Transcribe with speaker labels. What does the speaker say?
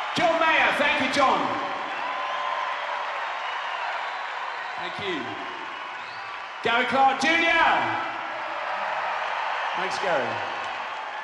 Speaker 1: John Mayer, thank you, John. Thank you. Gary Clark Jr. Thanks, Gary.